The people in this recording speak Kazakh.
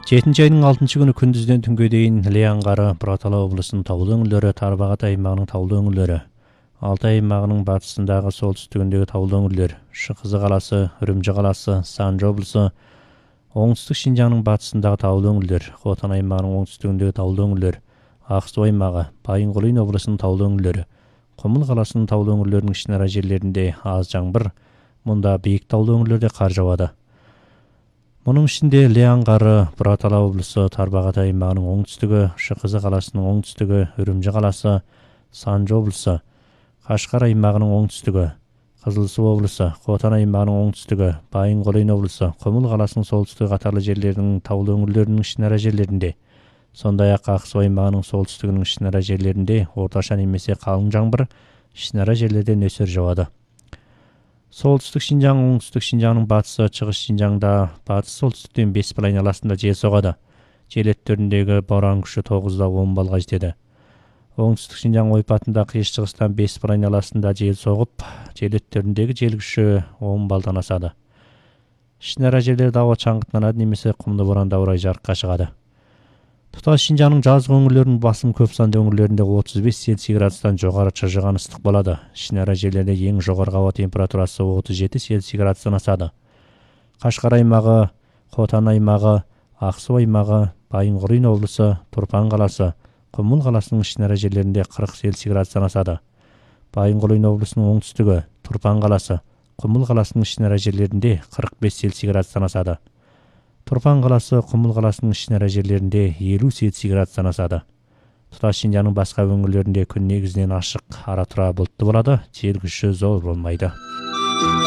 7 айның 6 күні күндізден түнге дейін Іле аңғары Бұратала облысының таулы өңірлері, Тарбағатай аймағының таулы өңірлері, Алтай аймағының батысындағы солтүстігіндегі таулы өңірлер, Шықызы қаласы, Үрімжі қаласы, Санжы облысы, оңтүстік Шинжаңның батысындағы таулы өңірлер, Хотан аймағының оңтүстігіндегі таулы өңірлер, Ақсу аймағы, Байынқұлин облысының таулы өңірлері, Құмыл қаласының таулы өңірлерінің ішінара жерлерінде аз жаңбыр, мұнда биік таулы өңірлерде қар жауады. Мұның ішінде Іле аңғары, Бұратала облысы, Тарбағатай аймағының оңтүстігі, Шықызы қаласының оңтүстігі, Үрімжі қаласы, Санжы облысы, Қашқар аймағының оңтүстігі, Қызылсу облысы, Хотан аймағының оңтүстігі, Байынқұлин облысы, Құмыл қаласының солтүстігі қатарлы жерлерінің таулы өңірлерінің ішінара жерлерінде, сондай-ақ Ақсу аймағының солтүстігінің ішінара жерлерінде орташа немесе қалың жаңбыр, ішінара жерлерде нөсер жауады. Солтүстік Шинжаң, оңтүстік Шинжаңның батысы, шығыс Шинжаңда батыс солтүстіктен 5 миль айналасында жел соғады. Жел өттеріндегі боран күші 9-10 балға жетеді. Оңтүстік Шинжаң ойпатында қиыс шығыстан 5 миль айналасында жел соғып, жел өттеріндегі жел күші 10 балдан асады. Ішінара жерлерде ауа шаңғыттанады немесе құмды боран дауылай жарыққа шығады. Тұтас Шинжаңның жазғы өңірлерінің басым көп санды өңірлерінде 35 Цельсий градустан жоғары шыжыған ыстық болады. Ішінара жерлерде ең жоғарғы ауа температурасы 37 Цельсий градустан асады. Қашқар аймағы, Хотан аймағы, Ақсу аймағы, Байынқұлин облысы, Тұрпан қаласы, Құмыл қаласының ішінара жерлерінде 40 Цельсий градустан асады. Байынқұлин облысының оңтүстігі, Тұрпан қаласы, Құмыл қаласының ішінара жерлерінде 45 Цельсий градустан асады. Тұрпан қаласы, Құмыл қаласының ішінара жерлерінде 50 Цельсий градустан асады. Тұтас Шинжаңның басқа өңірлерінде күн негізінен ашық, ара-тұра бұлтты болады, жел күші зор болмайды.